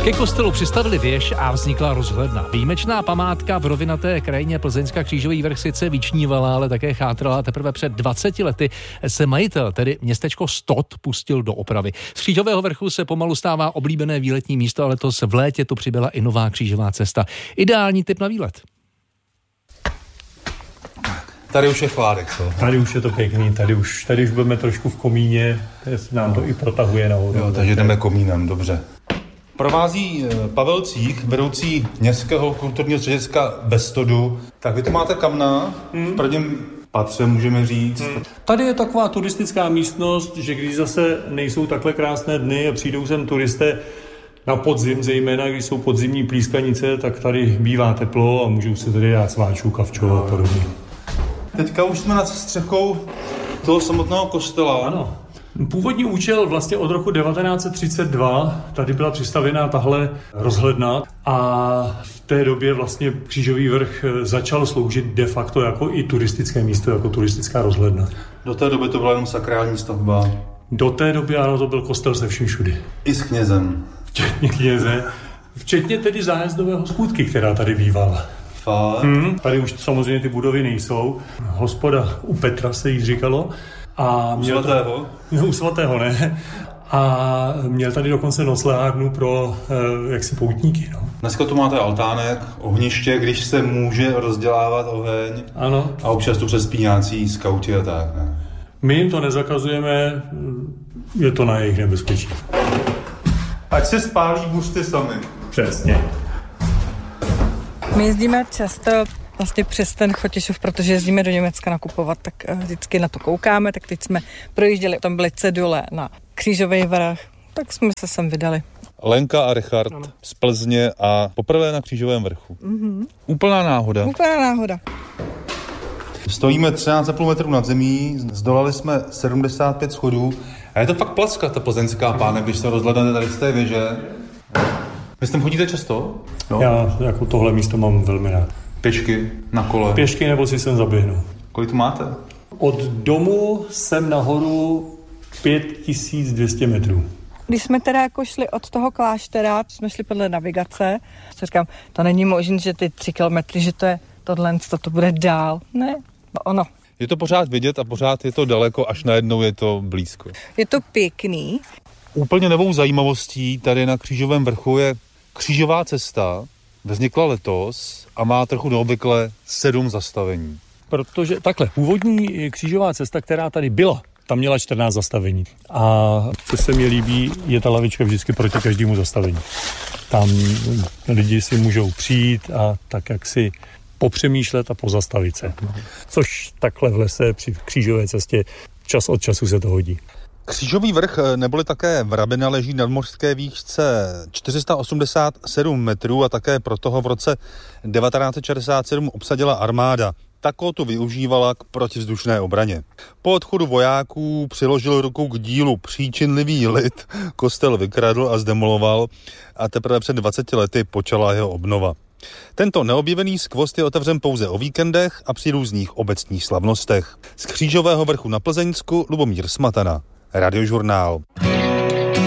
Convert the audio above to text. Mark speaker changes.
Speaker 1: Ke kostelu přistavili věž a vznikla rozhledna. Výjimečná památka v rovinaté krajině Plzeňska. Křížový vrch sice vyčnívala, ale také chátrala. Teprve před 20 lety se majitel, tedy městečko Stot, pustil do opravy. Z Křížového vrchu se pomalu stává oblíbené výletní místo, ale letos v létě tu přibyla i nová křížová cesta. Ideální tip na výlet.
Speaker 2: Tady už je chládek, co?
Speaker 3: Tady už je to pěkný, tady už budeme trošku v komíně, nám to i protahuje nahoru.
Speaker 2: Jo, takže jdeme komínem, dobře. Provází Pavel Cích, vedoucí městského kulturního střediska Bestodu. Tak vy tu máte kamna, v prvním patře můžeme říct.
Speaker 3: Tady je taková turistická místnost, že když zase nejsou takhle krásné dny a přijdou sem turisté na podzim, zejména když jsou podzimní plískanice, tak tady bývá teplo a můžou si tady dát sváčů, kavčo a podobně.
Speaker 2: Teďka už jsme nad střechou toho samotného kostela.
Speaker 3: Ano. Původní účel vlastně od roku 1932, tady byla přistavěná tahle rozhledna a v té době vlastně Křížový vrch začal sloužit de facto jako i turistické místo, jako turistická rozhledna.
Speaker 2: Do té doby to byla jenom sakrální stavba.
Speaker 3: Do té doby ano, to byl kostel se vším všudy.
Speaker 2: I s knězem.
Speaker 3: Včetně kněze, včetně tedy zájezdové hospůdky, která tady bývala. Tady už samozřejmě ty budovy nejsou. Hospoda u Petra se jí říkalo. A
Speaker 2: u svatého?
Speaker 3: U svatého ne. A měl tady dokonce noclehárnu pro jaksi poutníky. No.
Speaker 2: Dneska tu máte altánek, ohniště, když se může rozdělávat oheň.
Speaker 3: Ano.
Speaker 2: A občas tu přespíňácí skauti a tak, ne?
Speaker 3: My jim to nezakazujeme, je to na jejich nebezpečí.
Speaker 2: Ať se spálí buřty sami.
Speaker 3: Přesně.
Speaker 4: My jezdíme často vlastně přes ten Chotěšov, protože jezdíme do Německa nakupovat, tak vždycky na to koukáme, tak teď jsme projížděli, tam byly cedule na Křížový vrch, tak jsme se sem vydali.
Speaker 2: Lenka a Richard z Plzně a poprvé na Křížovém vrchu.
Speaker 4: Mm-hmm.
Speaker 2: Úplná náhoda.
Speaker 4: Úplná náhoda.
Speaker 2: Stojíme 13,5 metrů nad zemí, zdolali jsme 75 schodů a je to fakt placka, ta plzeňská, páne, když se rozhlednete tady z té věže. Vy s tím chodíte často?
Speaker 3: No. Já jako tohle místo mám velmi rád.
Speaker 2: Pěšky, na kole?
Speaker 3: Pěšky nebo si sem zaběhnu.
Speaker 2: Kolik tu máte?
Speaker 3: Od domu sem nahoru 5200 metrů.
Speaker 4: Když jsme teda jako šli od toho kláštera, jsme šli podle navigace, si říkám, to není možné, že ty 3 kilometry, že to je tohle, to bude dál. Ne, ono.
Speaker 2: Je to pořád vidět a pořád je to daleko, až najednou je to blízko.
Speaker 4: Je to pěkný.
Speaker 2: Úplně novou zajímavostí tady na Křížovém vrchu je křížová cesta. Vznikla letos a má trochu neobvykle 7 zastavení.
Speaker 3: Protože takhle, původní křížová cesta, která tady byla, tam měla 14 zastavení. A co se mi líbí, je ta lavička vždycky proti každému zastavení. Tam lidi si můžou přijít a tak jak si popřemýšlet a pozastavit se. Což takhle v lese při křížové cestě čas od času se to hodí.
Speaker 2: Křížový vrch neboli také Vrabina leží na nadmořské výšce 487 metrů a také proto ho v roce 1967 obsadila armáda. Tak ho tu využívala k protivzdušné obraně. Po odchodu vojáků přiložil ruku k dílu příčinlivý lid, kostel vykradl a zdemoloval a teprve před 20 lety počala jeho obnova. Tento neobjevený skvost je otevřen pouze o víkendech a při různých obecních slavnostech. Z Křížového vrchu na Plzeňsku Lubomír Smatana, Radiožurnál.